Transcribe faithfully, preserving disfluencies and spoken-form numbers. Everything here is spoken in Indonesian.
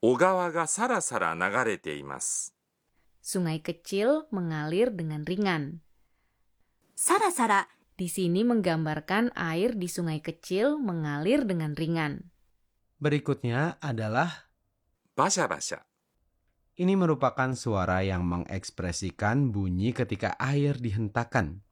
小川がさらさら流れています。 Sungai kecil mengalir dengan ringan. さらさら Di sini menggambarkan air di sungai kecil mengalir dengan ringan. Berikutnya adalah バシャバシャ。 ini merupakan suara yang mengekspresikan bunyi ketika air dihentakkan.